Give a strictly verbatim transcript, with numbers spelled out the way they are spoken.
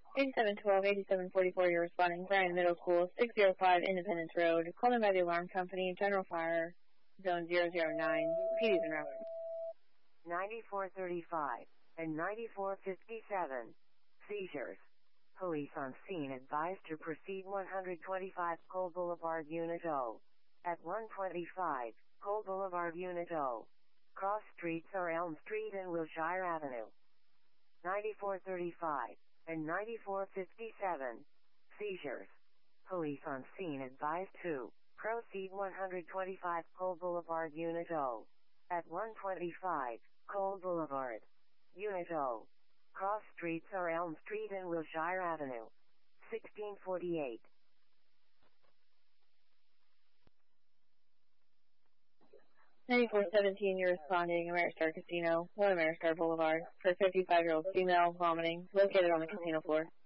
eighty-seven twelve, eighty-seven forty-four, you're responding. Bryan Middle School, six oh five Independence Road. Called in by the alarm company, general fire, zone zero zero nine. P Ds en route. ninety-four thirty-five and ninety-four fifty-seven. Seizures. Police on scene advised to proceed one twenty-five Cole Boulevard Unit O. At one twenty-five, Cole Boulevard Unit O. Cross streets are Elm Street and Wilshire Avenue. ninety-four thirty-five and ninety-four fifty-seven. Seizures. Police on scene advised to proceed one twenty-five Cole Boulevard Unit O. At one twenty-five, Cole Boulevard. Unit O. Cross streets are Elm Street and Wilshire Avenue. sixteen forty-eight. ninety-four seventeen, you're responding. Ameristar Casino, one Ameristar Boulevard. For a fifty-five-year-old female vomiting, located on the casino floor.